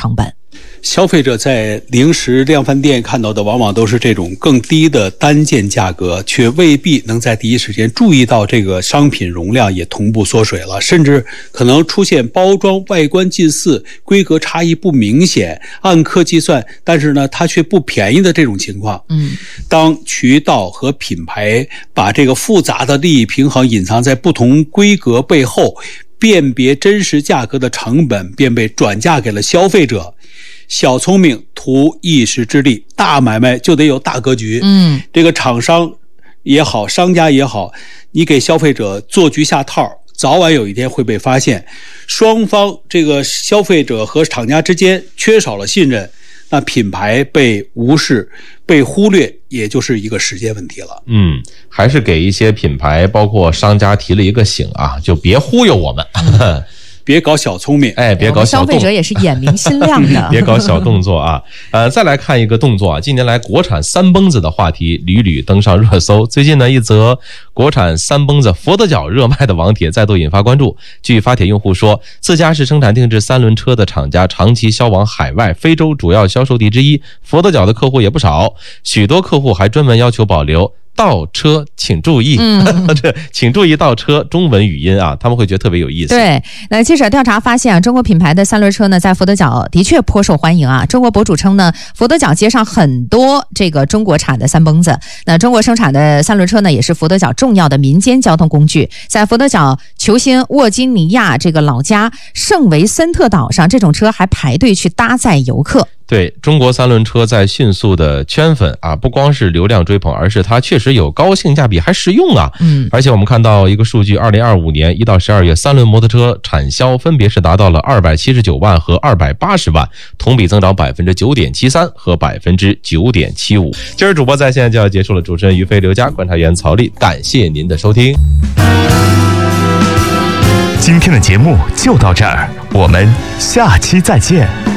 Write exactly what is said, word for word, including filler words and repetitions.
成本。 消费者在零食量贩店看到的往往都是这种更低的单件价格，却未必能在第一时间注意到这个商品容量也同步缩水了，甚至可能出现包装外观近似、规格差异不明显、按克计算，但是呢它却不便宜的这种情况。 嗯， 当渠道和品牌把这个复杂的利益平衡隐藏在不同规格背后，辨别真实价格的成本便被转嫁给了消费者。小聪明图一时之利，大买卖就得有大格局。 嗯， 这个厂商也好，商家也好，你给消费者做局下套，早晚有一天会被发现。双方这个消费者和厂家之间缺少了信任，那品牌被无视、被忽略，也就是一个时间问题了。 嗯，还是给一些品牌包括商家提了一个醒啊，就别忽悠我们。嗯别搞小聪明， 哎，别搞小动作， 消费者也是眼明心亮的。 别搞小动作啊！呃，再来看一个动作啊，近年来国产三蹦子的话题屡屡登上热搜。最近呢，一则国产三蹦子佛得角热卖的网帖再度引发关注。据发帖用户说，自家是生产定制三轮车的厂家，长期销往海外、非洲主要销售地之一，佛得角的客户也不少，许多客户还专门要求保留倒车请注意，嗯，这请注意倒车中文语音啊，他们会觉得特别有意思。 对，那记者调查发现啊，中国品牌的三轮车呢，在佛得角的确颇受欢迎啊。中国博主称呢，佛得角街上很多这个中国产的三蹦子。那中国生产的三轮车呢，也是佛得角重要的民间交通工具。在佛得角球星沃基尼亚这个老家圣维森特岛上，这种车还排队去搭载游客。 对，中国三轮车在迅速的圈粉啊，不光是流量追捧，而是它确实有高性价比还实用啊。 嗯， 而且我们看到一个数据，二零二五年一到十二月，三轮摩托车产销分别是达到了二百七十九万和二百八十万，同比增长百分之九点七三和百分之九点七五。今儿主播在线就要结束了，主持人于飞、刘佳，观察员曹丽，感谢您的收听。 今天的节目就到这儿，我们下期再见。